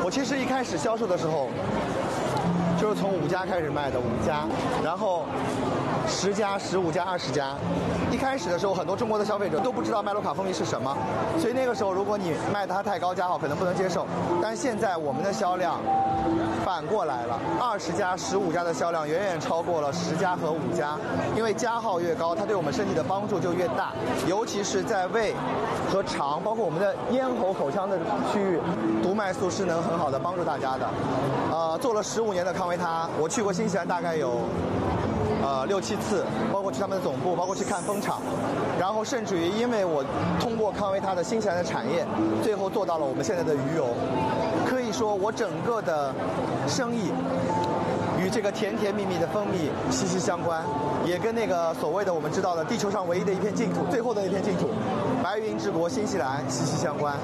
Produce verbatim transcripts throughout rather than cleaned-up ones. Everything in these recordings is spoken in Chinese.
我其实一开始销售的时候，就是从五家开始卖的，五家，然后十家、十五家、二十家。一开始的时候，很多中国的消费者都不知道麦卢卡蜂蜜是什么，所以那个时候如果你卖它太高价号，可能不能接受。但是现在我们的销量反过来了，二十家、十五家的销量远远超过了十家和五家，因为加号越高，它对我们身体的帮助就越大，尤其是在胃和肠，包括我们的咽喉、口腔的区域，毒麦素是能很好的帮助大家的。呃，做了十五年的康维他，我去过新西兰大概有呃六七次，包括去他们的总部，包括去看蜂场，然后甚至于因为我通过康维他的新西兰的产业，最后做到了我们现在的鱼油。可以说我整个的生意与这个甜甜蜜蜜的蜂蜜息息相关，也跟那个所谓的我们知道的地球上唯一的一片净土，最后的一片净土白云之国新西兰息息相关。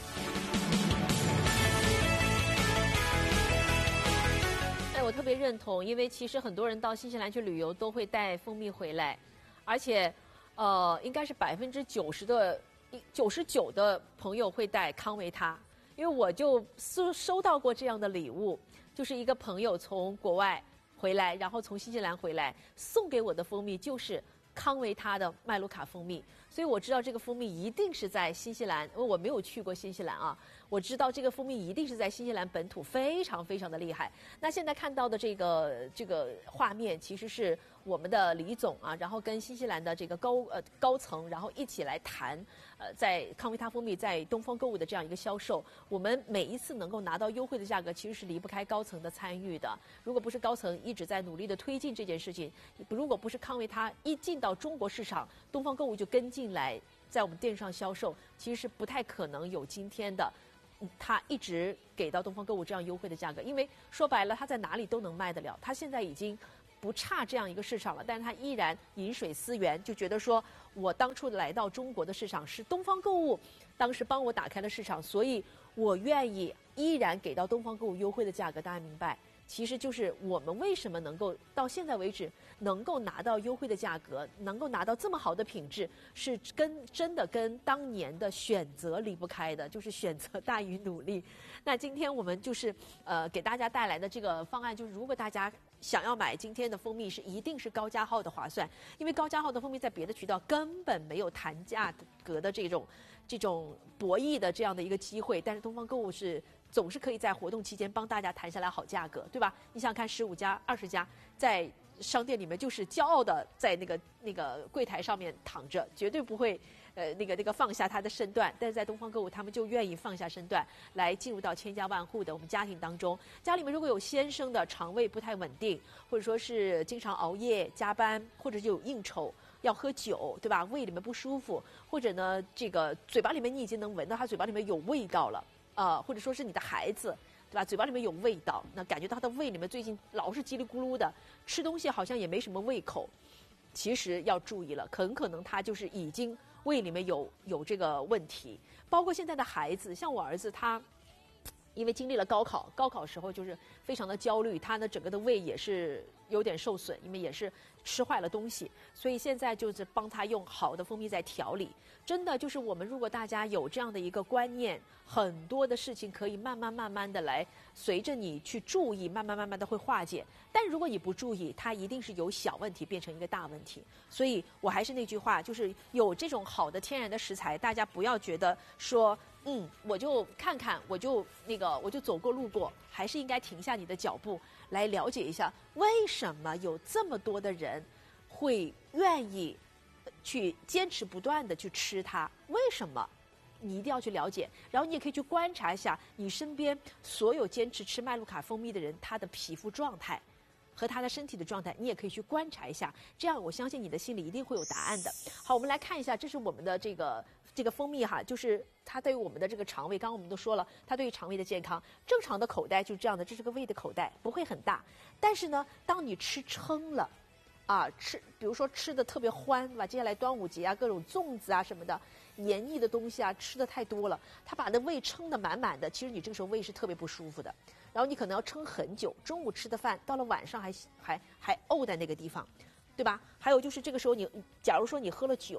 我特别认同，因为其实很多人到新西兰去旅游都会带蜂蜜回来，而且，呃，应该是百分之九十的九十九的朋友会带康维他，因为我就收收到过这样的礼物，就是一个朋友从国外回来，然后从新西兰回来送给我的蜂蜜就是康维他的麦卢卡蜂蜜，所以我知道这个蜂蜜一定是在新西兰，因为我没有去过新西兰啊。我知道这个蜂蜜一定是在新西兰本土非常非常的厉害。那现在看到的这个这个画面，其实是我们的李总啊，然后跟新西兰的这个高呃高层，然后一起来谈，呃，在康维他蜂蜜在东方购物的这样一个销售。我们每一次能够拿到优惠的价格，其实是离不开高层的参与的。如果不是高层一直在努力的推进这件事情，如果不是康维他一进到中国市场，东方购物就跟进来，在我们店上销售，其实是不太可能有今天的。他一直给到东方购物这样优惠的价格，因为说白了，他在哪里都能卖得了。他现在已经不差这样一个市场了，但是他依然饮水思源，就觉得说我当初来到中国的市场是东方购物，当时帮我打开了市场，所以我愿意依然给到东方购物优惠的价格。大家明白？其实就是我们为什么能够到现在为止能够拿到优惠的价格，能够拿到这么好的品质，是跟真的跟当年的选择离不开的，就是选择大于努力。那今天我们就是呃给大家带来的这个方案，就是如果大家想要买今天的蜂蜜，是一定是高价号的划算，因为高价号的蜂蜜在别的渠道根本没有谈价格的这种这种博弈的这样的一个机会，但是东方购物是总是可以在活动期间帮大家谈下来好价格，对吧？你想想看，十五家、二十家在商店里面就是骄傲的在那个那个柜台上面躺着，绝对不会呃那个那个放下他的身段。但是在东方购物，他们就愿意放下身段，来进入到千家万户的我们家庭当中。家里面如果有先生的肠胃不太稳定，或者说是经常熬夜加班，或者是有应酬。要喝酒，对吧？胃里面不舒服，或者呢，这个嘴巴里面你已经能闻到他嘴巴里面有味道了，呃，或者说是你的孩子，对吧？嘴巴里面有味道，那感觉到他的胃里面最近老是叽里咕噜的，吃东西好像也没什么胃口。其实要注意了，很可能他就是已经胃里面有有这个问题。包括现在的孩子，像我儿子他。因为经历了高考，高考时候就是非常的焦虑，他的整个的胃也是有点受损，因为也是吃坏了东西，所以现在就是帮他用好的蜂蜜在调理。真的就是我们如果大家有这样的一个观念，很多的事情可以慢慢慢慢的来随着你去注意，慢慢慢慢的会化解。但如果你不注意，它一定是由小问题变成一个大问题。所以我还是那句话，就是有这种好的天然的食材，大家不要觉得说嗯，我就看看，我就那个，我就走过路过，还是应该停下你的脚步，来了解一下为什么有这么多的人会愿意去坚持不断的去吃它？为什么？你一定要去了解，然后你也可以去观察一下你身边所有坚持吃麦卢卡蜂蜜的人，他的皮肤状态。和他的身体的状态，你也可以去观察一下，这样我相信你的心里一定会有答案的。好，我们来看一下，这是我们的这个这个蜂蜜哈，就是它对于我们的这个肠胃，刚刚我们都说了，它对于肠胃的健康，正常的口袋就是这样的，这是个胃的口袋，不会很大。但是呢，当你吃撑了，啊，吃比如说吃的特别欢，对吧？接下来端午节啊，各种粽子啊什么的，黏腻的东西啊，吃的太多了，它把那胃撑得满满的，其实你这个时候胃是特别不舒服的。然后你可能要撑很久，中午吃的饭到了晚上还还还沤在那个地方，对吧？还有就是这个时候你，假如说你喝了酒，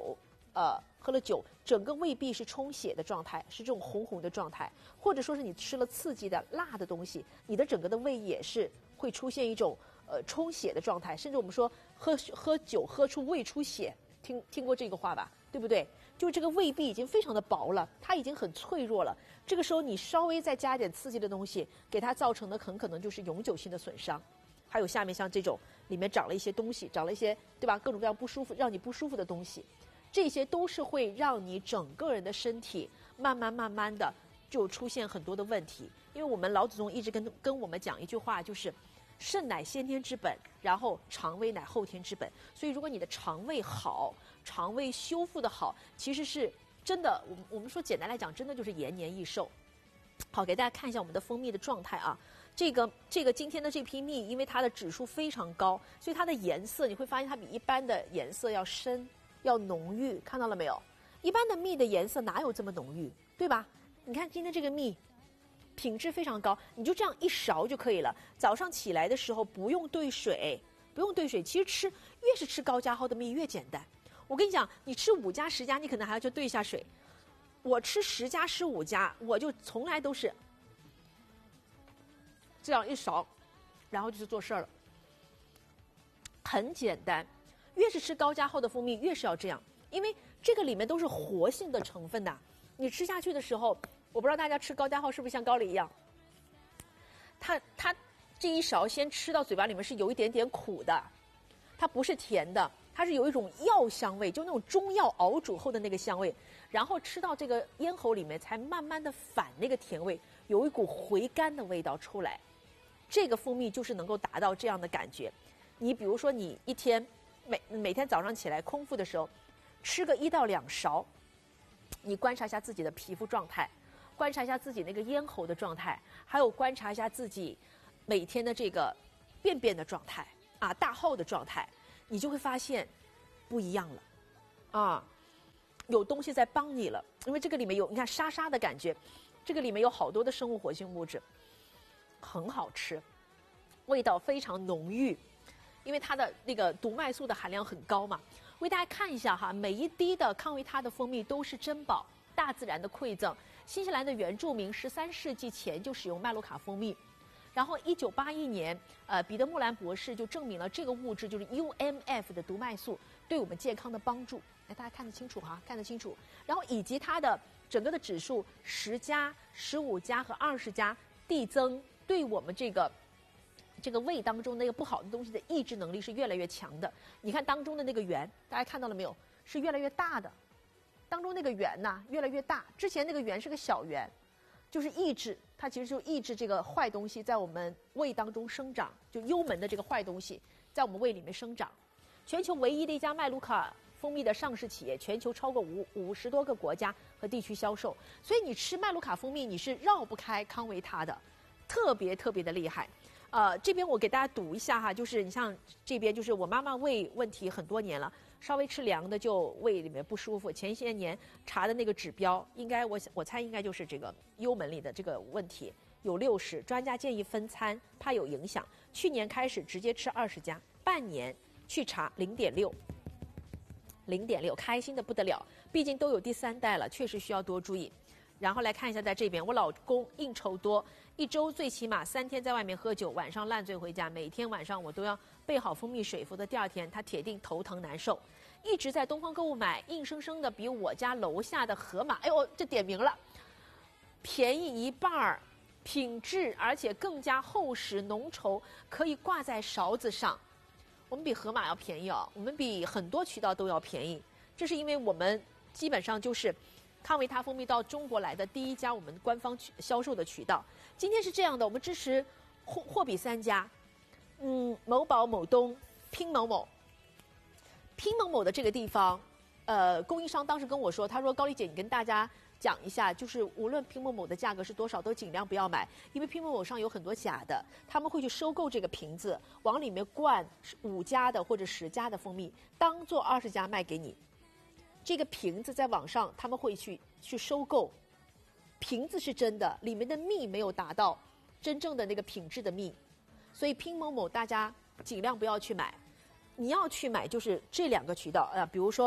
呃喝了酒，整个胃壁是充血的状态，是这种红红的状态，或者说是你吃了刺激的辣的东西，你的整个的胃也是会出现一种呃充血的状态，甚至我们说喝喝酒喝出胃出血，听听过这个话吧，对不对？就是这个胃壁已经非常的薄了，它已经很脆弱了。这个时候你稍微再加点刺激的东西，给它造成的很可能就是永久性的损伤。还有下面像这种里面长了一些东西，长了一些对吧，各种各样不舒服让你不舒服的东西，这些都是会让你整个人的身体慢慢慢慢的就出现很多的问题。因为我们老祖宗一直跟跟我们讲一句话，就是肾乃先天之本，然后肠胃乃后天之本。所以如果你的肠胃好，肠胃修复的好，其实是真的，我们我们说简单来讲，真的就是延年益寿。好，给大家看一下我们的蜂蜜的状态啊。这个这个今天的这批蜜，因为它的指数非常高，所以它的颜色你会发现它比一般的颜色要深，要浓郁，看到了没有？一般的蜜的颜色哪有这么浓郁，对吧？你看今天这个蜜品质非常高，你就这样一勺就可以了。早上起来的时候不用兑水，不用兑水。其实吃越是吃高加号的蜜越简单。我跟你讲，你吃五加十加，你可能还要去兑一下水。我吃十加十五加，我就从来都是这样一勺，然后就去做事儿了。很简单，越是吃高加号的蜂蜜，越是要这样，因为这个里面都是活性的成分的。你吃下去的时候，我不知道大家吃高加号是不是像高丽一样，它它这一勺先吃到嘴巴里面是有一点点苦的，它不是甜的，它是有一种药香味，就那种中药熬煮后的那个香味，然后吃到这个咽喉里面才慢慢的反那个甜味，有一股回甘的味道出来。这个蜂蜜就是能够达到这样的感觉。你比如说你一天每每天早上起来空腹的时候吃个一到两勺，你观察一下自己的皮肤状态，观察一下自己那个咽喉的状态，还有观察一下自己每天的这个便便的状态啊，大号的状态，你就会发现不一样了啊，有东西在帮你了。因为这个里面有你看沙沙的感觉，这个里面有好多的生物活性物质，很好吃，味道非常浓郁，因为它的那个毒麦素的含量很高嘛。为大家看一下哈，每一滴的康维他的蜂蜜都是珍宝，大自然的馈赠。新西兰的原住民十三世纪前就使用麦卢卡蜂蜜，然后一九八一年，呃，彼得穆兰博士就证明了这个物质就是 U M F 的毒麦素对我们健康的帮助。来，大家看得清楚哈，看得清楚。然后以及它的整个的指数十加、十五加和二十加递增，对我们这个这个胃当中那个不好的东西的抑制能力是越来越强的。你看当中的那个圆，大家看到了没有？是越来越大的。当中那个圆呐，越来越大。之前那个圆是个小圆，就是抑制，它其实就抑制这个坏东西在我们胃当中生长，就幽门的这个坏东西在我们胃里面生长。全球唯一的一家麦卢卡蜂蜜的上市企业，全球超过五五十多个国家和地区销售。所以你吃麦卢卡蜂蜜，你是绕不开康维他的，特别特别的厉害。呃，这边我给大家读一下哈，就是你像这边，就是我妈妈胃问题很多年了，稍微吃凉的就胃里面不舒服。前些年查的那个指标，应该我我猜应该就是这个幽门里的这个问题，有六十，专家建议分餐，怕有影响。去年开始直接吃二十加，半年去查零点六，零点六，开心的不得了，毕竟都有第三代了，确实需要多注意。然后来看一下，在这边，我老公应酬多，一周最起码三天在外面喝酒，晚上烂醉回家，每天晚上我都要备好蜂蜜水，否则第二天他铁定头疼难受。一直在东方购物买，硬生生的比我家楼下的盒马，哎呦，这点名了，便宜一半儿，品质而且更加厚实浓稠，可以挂在勺子上。我们比盒马要便宜哦，我们比很多渠道都要便宜，这是因为我们基本上就是康维他蜂蜜到中国来的第一家我们官方销售的渠道。今天是这样的，我们支持货货比三家，嗯，某宝、某东、拼某某。拼某某的这个地方，呃，供应商当时跟我说，他说高丽姐，你跟大家讲一下，就是无论拼某某的价格是多少，都尽量不要买，因为拼某某上有很多假的，他们会去收购这个瓶子，往里面灌五加的或者十加的蜂蜜，当做二十加卖给你。这个瓶子在网上他们会去去收购，瓶子是真的，里面的蜜没有达到真正的那个品质的蜜，所以拼某某大家尽量不要去买。你要去买就是这两个渠道啊、呃，比如说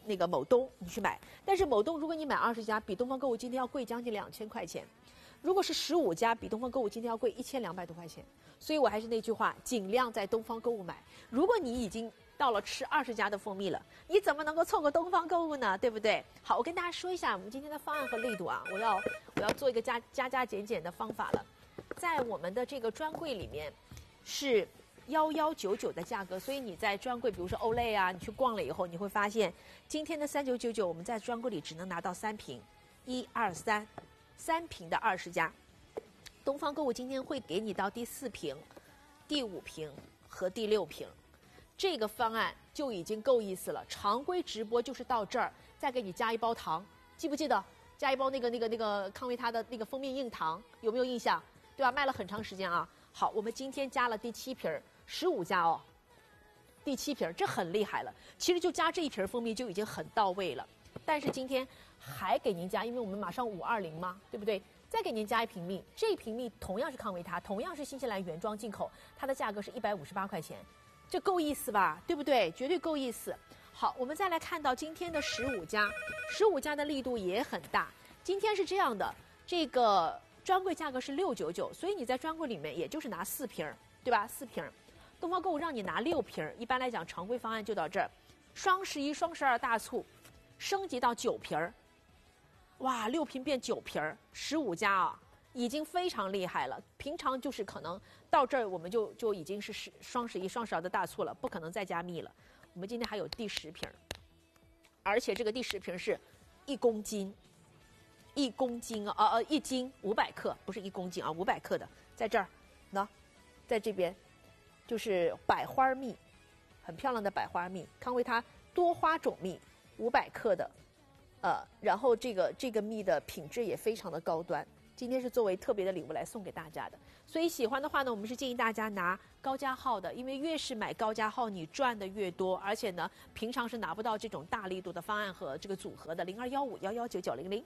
那个某东你去买，但是某东如果你买二十家，比东方购物今天要贵将近两千块钱。如果是十五家，比东方购物今天要贵一千两百多块钱。所以我还是那句话，尽量在东方购物买。如果你已经到了吃二十家的蜂蜜了，你怎么能够错过东方购物呢？对不对？好，我跟大家说一下我们今天的方案和力度啊，我要我要做一个加加加减减的方法了。在我们的这个专柜里面是幺幺九九的价格，所以你在专柜，比如说欧莱啊，你去逛了以后，你会发现今天的三九九九，我们在专柜里只能拿到三瓶，一二三，三瓶的二十家。东方购物今天会给你到第四瓶、第五瓶和第六瓶，这个方案就已经够意思了。常规直播就是到这儿，再给你加一包糖，记不记得？加一包那个那个那个康维他的那个蜂蜜硬糖，有没有印象？对吧？卖了很长时间啊。好，我们今天加了第七瓶，十五家哦，第七瓶，这很厉害了。其实就加这一瓶蜂蜜就已经很到位了，但是今天还给您加，因为我们马上五二零嘛，对不对？再给您加一瓶蜜，这一瓶蜜同样是康维他，同样是新西兰原装进口，它的价格是一百五十八块钱，这够意思吧？对不对？绝对够意思。好，我们再来看到今天的十五家，十五家的力度也很大。今天是这样的，这个专柜价格是六九九，所以你在专柜里面也就是拿四瓶，对吧？四瓶。东方购物让你拿六瓶，一般来讲常规方案就到这儿。双十一、双十二大促，升级到九瓶。哇，六瓶变九瓶，十五家啊，已经非常厉害了。平常就是可能到这儿我们就就已经是十双十一、双十二的大促了，不可能再加蜜了。我们今天还有第十瓶，而且这个第十瓶是一公斤，一公斤啊，呃呃，一斤五百克，不是一公斤啊，五百克的，在这儿，喏，在这边，就是百花蜜，很漂亮的百花蜜，康维他多花种蜜，五百克的。呃，然后这个这个蜜的品质也非常的高端，今天是作为特别的礼物来送给大家的。所以喜欢的话呢，我们是建议大家拿高价号的，因为越是买高价号，你赚的越多，而且呢，平常是拿不到这种大力度的方案和这个组合的。零二幺五幺幺九九零零。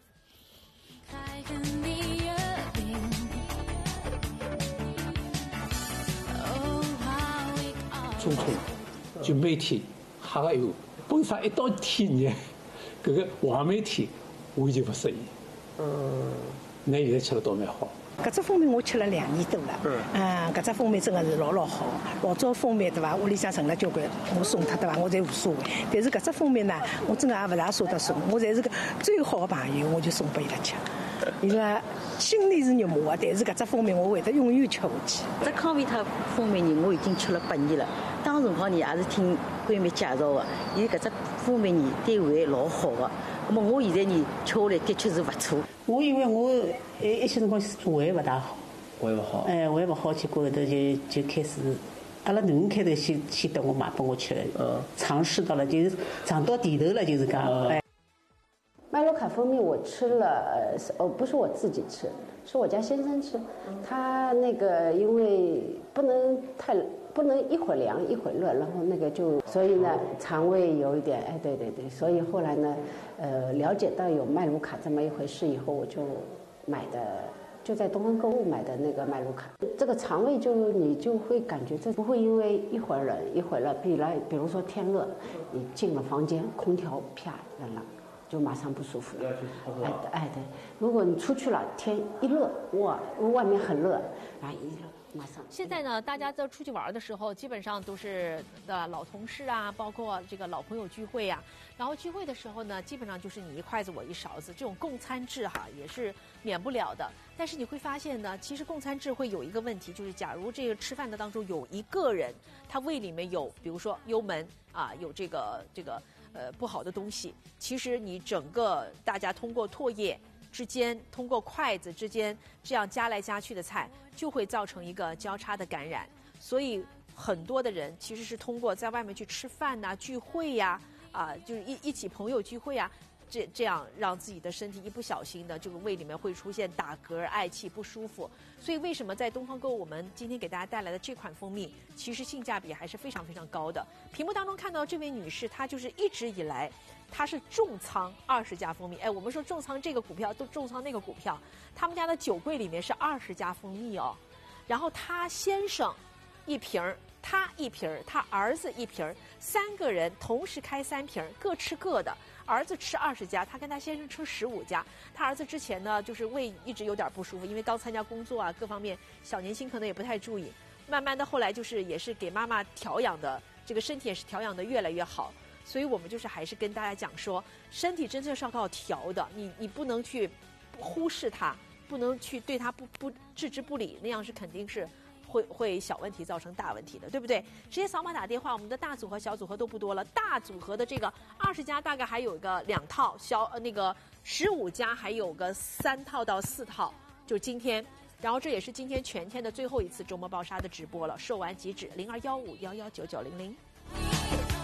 中春就每天还要有，本身一到天热。搿个黄梅天完全不适宜。嗯，那现在吃了倒蛮好。 搿只蜂蜜我吃了两年多了。嗯。嗯，搿只蜂蜜真的是老老好。老早蜂蜜对伐？屋里向剩了交关，我送脱对伐？我侪无所谓。但是搿只蜂蜜呢，我真的也勿大舍得送，我侪是个最好的朋友，我就送拨伊拉吃。伊拉心里是肉麻的，但是搿只蜂蜜我会得永远吃下去。 这康维他蜂蜜呢，我已经吃了八年了。当辰光呢，也是听闺蜜介绍的，伊搿只蜂蜜呢对胃老好的。那么我现在呢吃下来的确是不错。 我因为我一一些辰光胃不大好， 胃不好， 哎，胃不好，结果后头就就开始，阿拉囡恩开头先先等我买拨我吃了，嗯，尝试到了，就是尝到甜头了，就是讲，哎。 麦洛卡蜂蜜我吃了，呃，不是我自己吃，是我家先生吃。他那个因为不能太不能一会儿凉一会儿热，然后那个就所以呢肠胃有一点，哎，对对对，所以后来呢，呃，了解到有麦卢卡这么一回事以后，我就买的就在东方购物买的那个麦卢卡。这个肠胃就你就会感觉这不会因为一会儿冷一会儿热，比来比如说天热，你进了房间，空调啪冷了。就马上不舒服了，哎哎对，如果你出去了，天一热，哇，外面很热，啊一热马上。 现在呢，大家在出去玩的时候，基本上都是的老同事啊，包括这个老朋友聚会呀、啊。然后聚会的时候呢，基本上就是你一筷子我一勺子，这种共餐制哈也是免不了的。但是你会发现呢，其实共餐制会有一个问题，就是假如这个吃饭的当中有一个人，他胃里面有，比如说幽门啊，有这个这个。呃，不好的东西，其实你整个大家通过唾液之间，通过筷子之间这样夹来夹去的菜，就会造成一个交叉的感染。所以很多的人其实是通过在外面去吃饭呐、啊、聚会呀、啊，啊，就是一一起朋友聚会呀、啊。这这样让自己的身体一不小心的这个胃里面会出现打嗝、嗳气、不舒服。所以为什么在东方购物我们今天给大家带来的这款蜂蜜，其实性价比还是非常非常高的。屏幕当中看到这位女士，她就是一直以来她是重仓二十家蜂蜜。哎，我们说重仓这个股票都重仓那个股票，他们家的酒柜里面是二十家蜂蜜哦。然后她先生一瓶他一瓶儿，他儿子一瓶儿，三个人同时开三瓶儿，各吃各的。儿子吃二十家，他跟他先生吃十五家。他儿子之前呢，就是胃一直有点不舒服，因为刚参加工作啊，各方面小年轻可能也不太注意。慢慢的后来就是也是给妈妈调养的，这个身体也是调养的越来越好。所以我们就是还是跟大家讲说，身体真的是要靠调的，你你不能去忽视它，不能去对它不不置之不理，那样是肯定是会会小问题造成大问题的，对不对？直接扫码打电话，我们的大组合、小组合都不多了。大组合的这个二十家大概还有个两套，小呃那个十五家还有个三套到四套，就是今天。然后这也是今天全天的最后一次周末爆杀的直播了，售完即止，零二幺五幺幺九九零零。